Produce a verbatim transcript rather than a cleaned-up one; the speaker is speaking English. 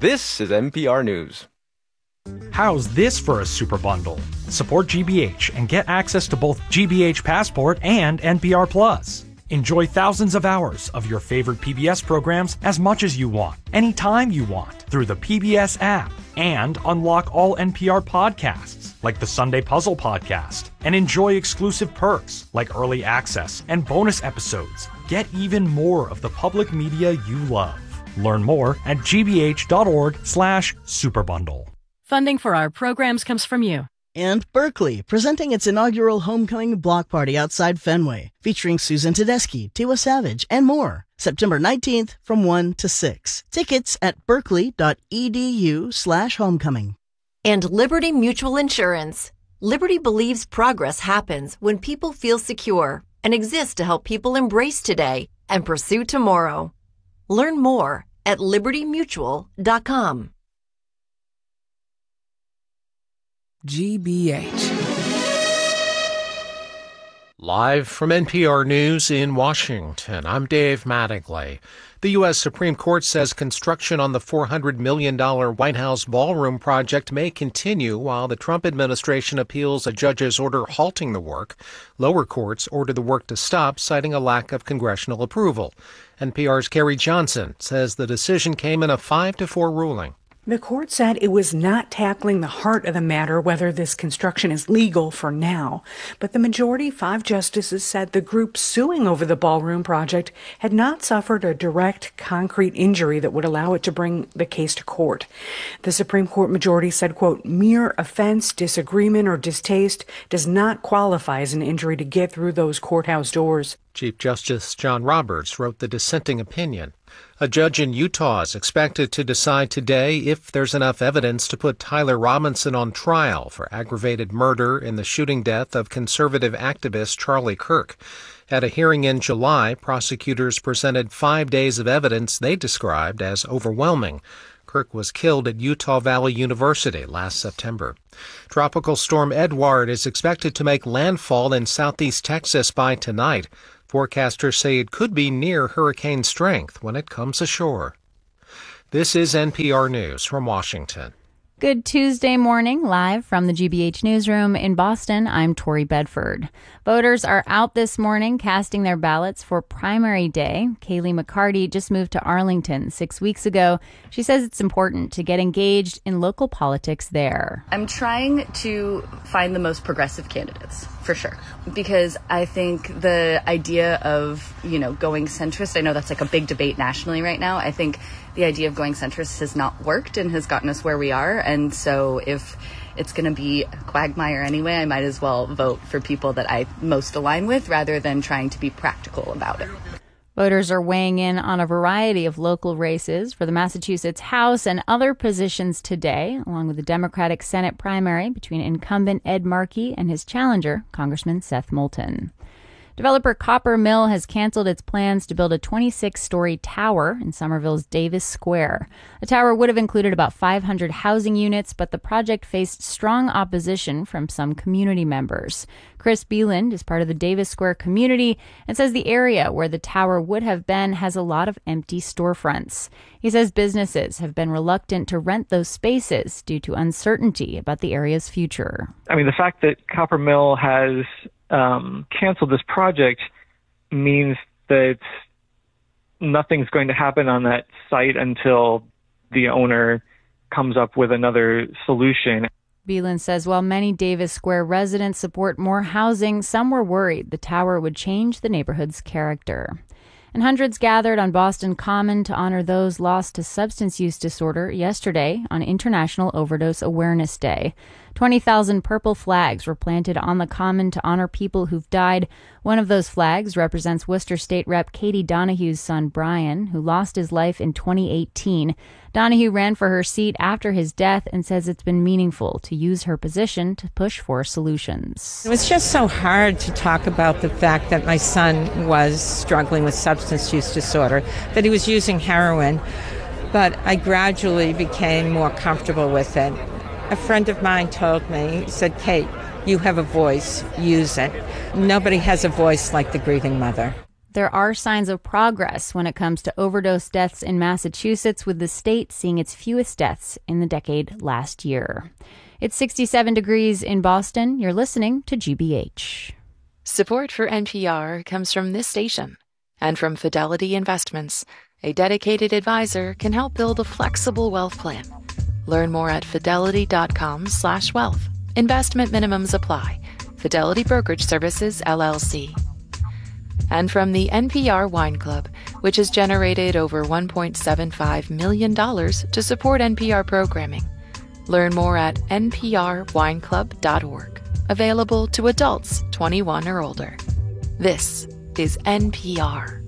This is N P R News. How's this for a super bundle? Support G B H and get access to both G B H Passport and N P R Plus. Enjoy thousands of hours of your favorite P B S programs as much as you want, anytime you want, through the P B S app. And unlock all N P R podcasts, like the Sunday Puzzle Podcast. And enjoy exclusive perks, like early access and bonus episodes. Get even more of the public media you love. Learn more at gbh.org slash superbundle. Funding for our programs comes from you. And Berkeley, presenting its inaugural homecoming block party outside Fenway, featuring Susan Tedeschi, Tiwa Savage, and more. September nineteenth from one to six. Tickets at berkeley.edu slash homecoming. And Liberty Mutual Insurance. Liberty believes progress happens when people feel secure and exists to help people embrace today and pursue tomorrow. Learn more at liberty mutual dot com. G B H. Live from N P R News in Washington, I'm Dave Mattingly. The U S Supreme Court says construction on the four hundred million dollars White House ballroom project may continue while the Trump administration appeals a judge's order halting the work. Lower courts ordered the work to stop, citing a lack of congressional approval. N P R's Carrie Johnson says the decision came in a five to four ruling. The court said it was not tackling the heart of the matter, whether this construction is legal for now. But the majority, five justices, said the group suing over the ballroom project had not suffered a direct, concrete injury that would allow it to bring the case to court. The Supreme Court majority said, quote, mere offense, disagreement, or distaste does not qualify as an injury to get through those courthouse doors. Chief Justice John Roberts wrote the dissenting opinion. A judge in Utah is expected to decide today if there's enough evidence to put Tyler Robinson on trial for aggravated murder in the shooting death of conservative activist Charlie Kirk. At a hearing in July, prosecutors presented five days of evidence they described as overwhelming. Kirk was killed at Utah Valley University last September. Tropical storm Edouard is expected to make landfall in southeast Texas by tonight. Forecasters say it could be near hurricane strength when it comes ashore. This is N P R News from Washington. Good Tuesday morning, live from the G B H newsroom in Boston. I'm Tori Bedford. Voters are out this morning casting their ballots for primary day. Kaylee McCarty just moved to Arlington six weeks ago. She says it's important to get engaged in local politics there. I'm trying to find the most progressive candidates, for sure, because I think the idea of, you know, going centrist, I know that's like a big debate nationally right now. I think the idea of going centrist has not worked and has gotten us where we are. And so if it's going to be a quagmire anyway, I might as well vote for people that I most align with rather than trying to be practical about it. Voters are weighing in on a variety of local races for the Massachusetts House and other positions today, along with the Democratic Senate primary between incumbent Ed Markey and his challenger, Congressman Seth Moulton. Developer Copper Mill has canceled its plans to build a twenty-six story tower in Somerville's Davis Square. The tower would have included about five hundred housing units, but the project faced strong opposition from some community members. Chris Beeland is part of the Davis Square community and says the area where the tower would have been has a lot of empty storefronts. He says businesses have been reluctant to rent those spaces due to uncertainty about the area's future. I mean, the fact that Copper Mill has Um, canceled this project means that nothing's going to happen on that site until the owner comes up with another solution. Beeland says while many Davis Square residents support more housing, some were worried the tower would change the neighborhood's character. And hundreds gathered on Boston Common to honor those lost to substance use disorder yesterday on International Overdose Awareness Day. twenty thousand purple flags were planted on the Common to honor people who've died. One of those flags represents Worcester State Rep Katie Donahue's son, Brian, who lost his life in twenty eighteen. Donahue ran for her seat after his death and says it's been meaningful to use her position to push for solutions. It was just so hard to talk about the fact that my son was struggling with substance use disorder, that he was using heroin, but I gradually became more comfortable with it. A friend of mine told me, he said, Kate, you have a voice, use it. Nobody has a voice like the grieving mother. There are signs of progress when it comes to overdose deaths in Massachusetts, with the state seeing its fewest deaths in the decade last year. It's sixty-seven degrees in Boston. You're listening to G B H. Support for N P R comes from this station and from Fidelity Investments. A dedicated advisor can help build a flexible wealth plan. Learn more at fidelity.com slash wealth. Investment minimums apply. Fidelity Brokerage Services, L L C. And from the N P R Wine Club, which has generated over one point seven five million dollars to support N P R programming. Learn more at n p r wine club dot org. Available to adults twenty-one or older. This is N P R.